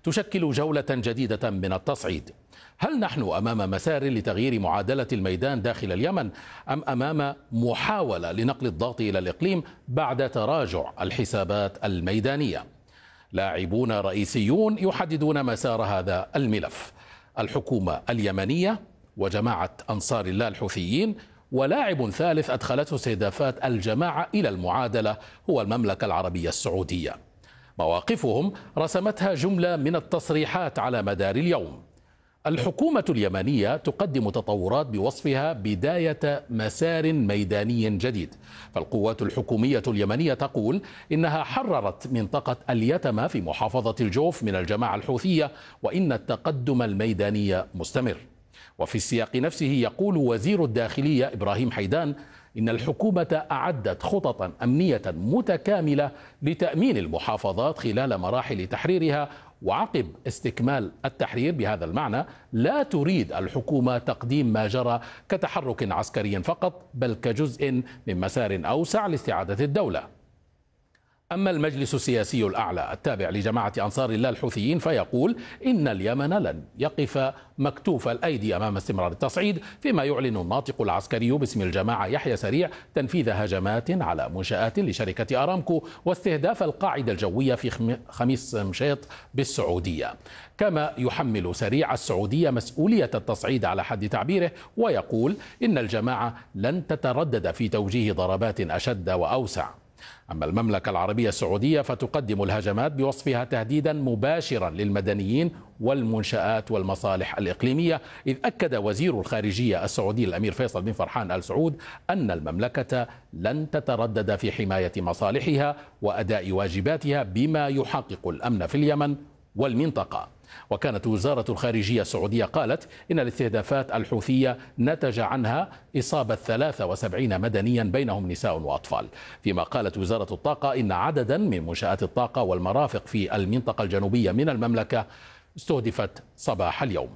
تشكل جولة جديدة من التصعيد. هل نحن أمام مسار لتغيير معادلة الميدان داخل اليمن أم أمام محاولة لنقل الضغط إلى الإقليم بعد تراجع الحسابات الميدانية؟ لاعبون رئيسيون يحددون مسار هذا الملف: الحكومة اليمنية وجماعة أنصار الله الحوثيين، ولاعب ثالث أدخلته استهدافات الجماعة إلى المعادلة هو المملكة العربية السعودية. مواقفهم رسمتها جملة من التصريحات على مدار اليوم. الحكومة اليمنية تقدم تطورات بوصفها بداية مسار ميداني جديد، فالقوات الحكومية اليمنية تقول إنها حررت منطقة اليتمة في محافظة الجوف من الجماعة الحوثية، وإن التقدم الميداني مستمر. وفي السياق نفسه يقول وزير الداخلية إبراهيم حيدان إن الحكومة أعدت خططا أمنية متكاملة لتأمين المحافظات خلال مراحل تحريرها، وعقب استكمال التحرير بهذا المعنى لا تريد الحكومة تقديم ما جرى كتحرك عسكري فقط، بل كجزء من مسار أوسع لاستعادة الدولة. أما المجلس السياسي الأعلى التابع لجماعة أنصار الله الحوثيين فيقول إن اليمن لن يقف مكتوف الأيدي أمام استمرار التصعيد، فيما يعلن الناطق العسكري باسم الجماعة يحيى سريع تنفيذ هجمات على منشآت لشركة أرامكو واستهداف القاعدة الجوية في خميس مشيط بالسعودية. كما يحمل سريع السعودية مسؤولية التصعيد على حد تعبيره، ويقول إن الجماعة لن تتردد في توجيه ضربات أشد وأوسع. أما المملكة العربية السعودية فتقدم الهجمات بوصفها تهديدا مباشرا للمدنيين والمنشآت والمصالح الإقليمية، إذ أكد وزير الخارجية السعودي الأمير فيصل بن فرحان آل سعود أن المملكة لن تتردد في حماية مصالحها وأداء واجباتها بما يحقق الأمن في اليمن والمنطقة. وكانت وزارة الخارجية السعودية قالت إن الاستهدافات الحوثية نتج عنها إصابة 73 مدنيا بينهم نساء وأطفال، فيما قالت وزارة الطاقة إن عددا من منشآت الطاقة والمرافق في المنطقة الجنوبية من المملكة استهدفت صباح اليوم.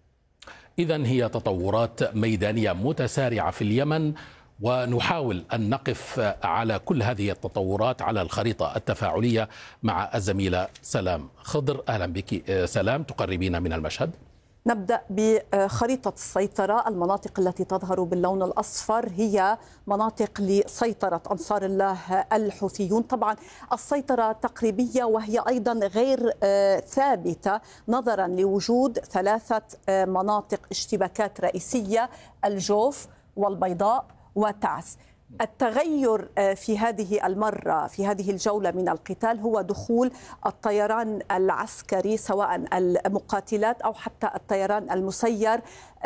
إذن هي تطورات ميدانية متسارعة في اليمن، ونحاول أن نقف على كل هذه التطورات على الخريطة التفاعلية مع الزميلة سلام خضر. أهلا بك سلام، تقربين من المشهد. نبدأ بخريطة السيطرة. المناطق التي تظهر باللون الأصفر هي مناطق لسيطرة أنصار الله الحوثيون. طبعا السيطرة تقريبية وهي أيضا غير ثابتة نظرا لوجود 3 مناطق اشتباكات رئيسية: الجوف والبيضاء وتعز. التغير في هذه المرة في هذه الجولة من القتال هو دخول الطيران العسكري، سواء المقاتلات أو حتى الطيران المسير،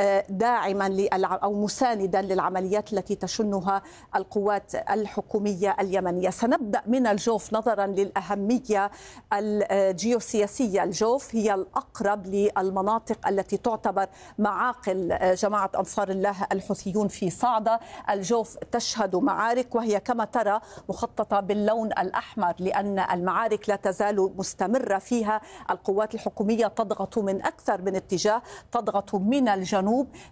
داعما أو مساندا للعمليات التي تشنها القوات الحكومية اليمنية. سنبدأ من الجوف نظرا للأهمية الجيوسياسية. الجوف هي الأقرب للمناطق التي تعتبر معاقل جماعة أنصار الله الحوثيون في صعدة. الجوف تشهد معارك، وهي كما ترى مخططة باللون الأحمر، لأن المعارك لا تزال مستمرة فيها. القوات الحكومية تضغط من أكثر من اتجاه، تضغط من الجنوب،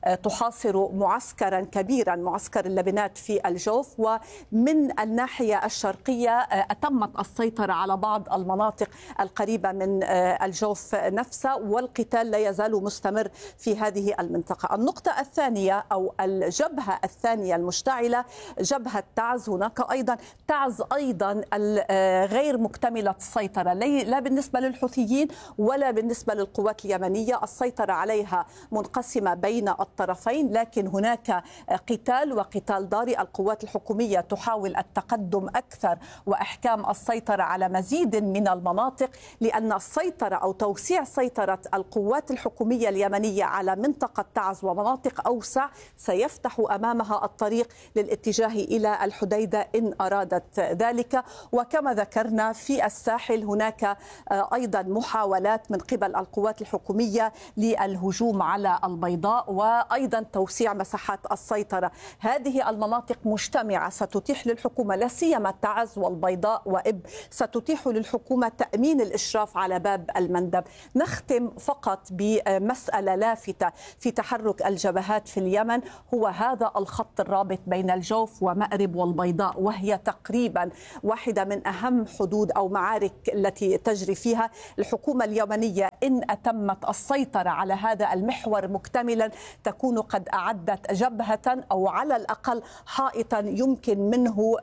تحاصر معسكرا كبيرا، معسكر اللبنات في الجوف، ومن الناحية الشرقية أتمت السيطرة على بعض المناطق القريبة من الجوف نفسه، والقتال لا يزال مستمر في هذه المنطقة. النقطة الثانية أو الجبهة الثانية المشتعلة جبهة تعز. هناك أيضا تعز أيضا غير مكتملة السيطرة، لا بالنسبة للحوثيين ولا بالنسبة للقوات اليمنية. السيطرة عليها منقسمة بين الطرفين، لكن هناك قتال وقتال ضاري. القوات الحكومية تحاول التقدم أكثر وإحكام السيطرة على مزيد من المناطق، لأن السيطرة أو توسيع سيطرة القوات الحكومية اليمنية على منطقة تعز ومناطق أوسع سيفتح أمامها الطريق للاتجاه إلى الحديدة إن أرادت ذلك. وكما ذكرنا في الساحل هناك أيضا محاولات من قبل القوات الحكومية للهجوم على البيضاء وأيضا توسيع مساحات السيطرة. هذه المناطق مجتمعة ستتيح للحكومة، لا سيما تعز والبيضاء وإب، ستتيح للحكومة تأمين الإشراف على باب المندب. نختم فقط بمسألة لافتة في تحرك الجبهات في اليمن، هو هذا الخط الرابط بين الجوف ومأرب والبيضاء، وهي تقريبا واحدة من أهم حدود أو معارك التي تجري فيها. الحكومة اليمنية إن أتمت السيطرة على هذا المحور مكتملا تكون قد أعدت جبهة أو على الأقل حائطا يمكن منه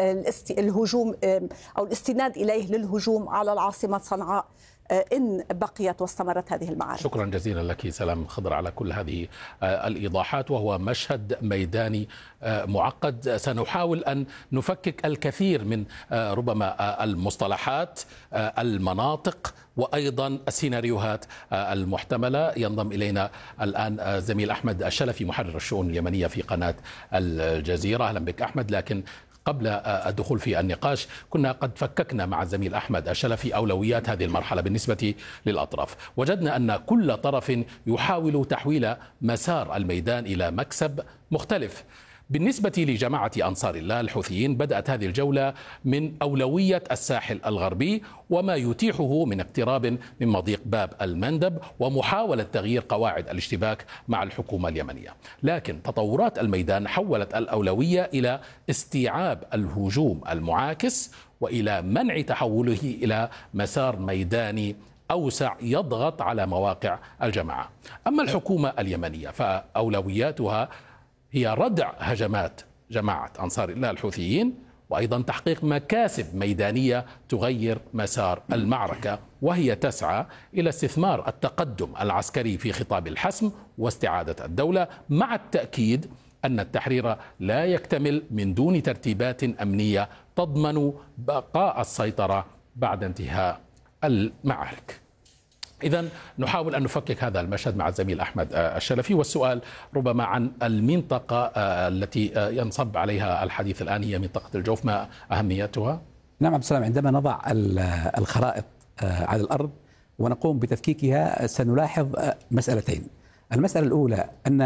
الهجوم أو الاستناد إليه للهجوم على العاصمة صنعاء إن بقيت واستمرت هذه المعارك. شكرا جزيلا لك سلام خضر على كل هذه الإيضاحات، وهو مشهد ميداني معقد. سنحاول أن نفكك الكثير من ربما المصطلحات، المناطق، وأيضا السيناريوهات المحتملة. ينضم إلينا الآن زميل أحمد الشلفي محرر الشؤون اليمنية في قناة الجزيرة. أهلا بك أحمد. لكن قبل الدخول في النقاش كنا قد فككنا مع الزميل أحمد الشلفي أولويات هذه المرحلة بالنسبة للأطراف. وجدنا أن كل طرف يحاول تحويل مسار الميدان إلى مكسب مختلف. بالنسبة لجماعة أنصار الله الحوثيين بدأت هذه الجولة من أولوية الساحل الغربي وما يتيحه من اقتراب من مضيق باب المندب ومحاولة تغيير قواعد الاشتباك مع الحكومة اليمنية. لكن تطورات الميدان حولت الأولوية إلى استيعاب الهجوم المعاكس وإلى منع تحوله إلى مسار ميداني أوسع يضغط على مواقع الجماعة. أما الحكومة اليمنية فأولوياتها هي ردع هجمات جماعة أنصار الله الحوثيين وأيضا تحقيق مكاسب ميدانية تغير مسار المعركة، وهي تسعى إلى استثمار التقدم العسكري في خطاب الحسم واستعادة الدولة، مع التأكيد أن التحرير لا يكتمل من دون ترتيبات أمنية تضمن بقاء السيطرة بعد انتهاء المعارك. إذن نحاول أن نفكك هذا المشهد مع الزميل أحمد الشلفي، والسؤال ربما عن المنطقة التي ينصب عليها الحديث الآن، هي منطقة الجوف، ما أهميتها؟ نعم عبد السلام، عندما نضع الخرائط على الأرض ونقوم بتفكيكها سنلاحظ مسألتين. المسألة الأولى أن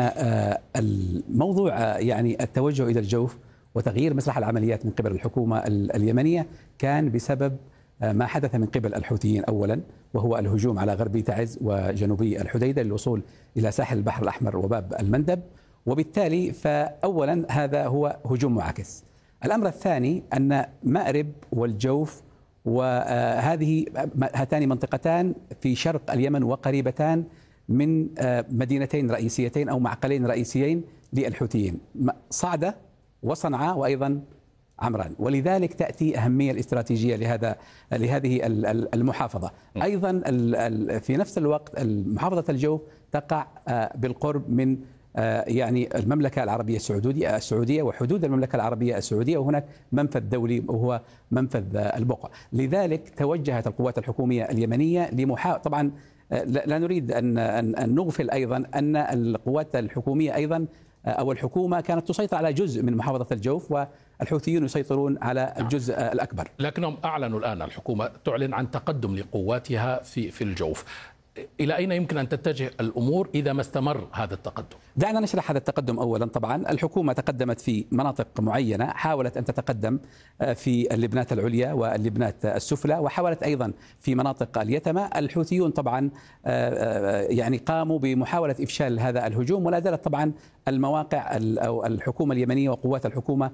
الموضوع يعني التوجه إلى الجوف وتغيير مسرح العمليات من قبل الحكومة اليمنية كان بسبب ما حدث من قبل الحوثيين أولا، وهو الهجوم على غربي تعز وجنوبي الحديدة للوصول إلى ساحل البحر الأحمر وباب المندب، وبالتالي فأولا هذا هو هجوم معاكس. الأمر الثاني أن مأرب والجوف وهذه هاتان منطقتان في شرق اليمن وقريبتان من مدينتين رئيسيتين أو معقلين رئيسيين للحوثيين، صعدة وصنعاء وأيضا عمران، ولذلك تأتي أهمية الاستراتيجية لهذه المحافظة. أيضا في نفس الوقت محافظة الجوف تقع بالقرب من يعني المملكة العربية السعودية وحدود المملكة العربية السعودية، وهناك منفذ دولي وهو منفذ البقع. لذلك توجهت القوات الحكومية اليمنية طبعا لا نريد أن نغفل أيضا أن القوات الحكومية أيضا أو الحكومة كانت تسيطر على جزء من محافظة الجوف والحوثيون يسيطرون على الجزء الأكبر. لكنهم أعلنوا الآن، الحكومة تعلن عن تقدم لقواتها في الجوف. إلى أين يمكن أن تتجه الأمور إذا ما استمر هذا التقدم؟ دعنا نشرح هذا التقدم أولا. طبعا الحكومة تقدمت في مناطق معينة، حاولت أن تتقدم في اللبنات العليا واللبنات السفلى، وحاولت أيضا في مناطق اليتمة. الحوثيون طبعا يعني قاموا بمحاولة إفشال هذا الهجوم، ولا زالت طبعا المواقع أو الحكومة اليمنية وقوات الحكومة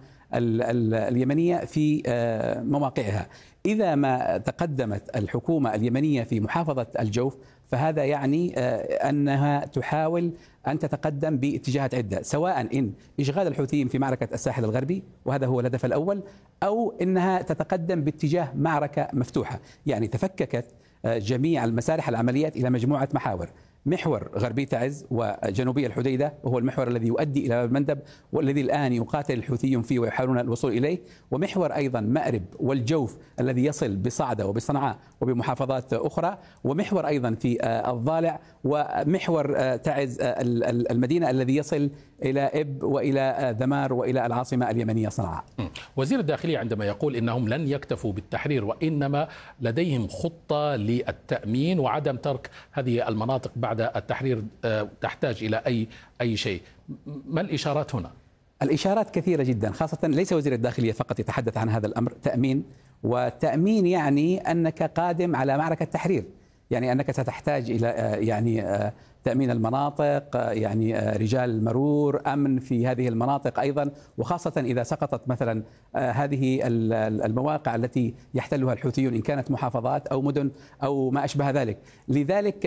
اليمنية في مواقعها. إذا ما تقدمت الحكومة اليمنية في محافظة الجوف فهذا يعني أنها تحاول أن تتقدم باتجاهات عدة، سواء إن إشغال الحوثيين في معركة الساحل الغربي وهذا هو الهدف الأول، أو إنها تتقدم باتجاه معركة مفتوحة. يعني تفككت جميع المسارح العمليات إلى مجموعة محاور: محور غربي تعز وجنوبي الحديدة وهو المحور الذي يؤدي إلى المندب والذي الآن يقاتل الحوثيون فيه ويحاولون الوصول إليه، ومحور أيضا مأرب والجوف الذي يصل بصعدة وبصنعاء وبمحافظات أخرى، ومحور أيضا في الضالع، ومحور تعز المدينة الذي يصل إلى إب وإلى ذمار وإلى العاصمة اليمنية صنعاء. وزير الداخلية عندما يقول إنهم لن يكتفوا بالتحرير وإنما لديهم خطة للتأمين وعدم ترك هذه المناطق بعد التحرير تحتاج إلى أي شيء، ما الإشارات هنا؟ الإشارات كثيرة جدا، خاصة ليس وزير الداخلية فقط يتحدث عن هذا الأمر. تأمين، والتأمين يعني أنك قادم على معركة تحرير، يعني أنك ستحتاج إلى يعني تأمين المناطق، يعني رجال المرور، أمن في هذه المناطق أيضا، وخاصة إذا سقطت مثلا هذه المواقع التي يحتلها الحوثيون إن كانت محافظات أو مدن أو ما أشبه ذلك. لذلك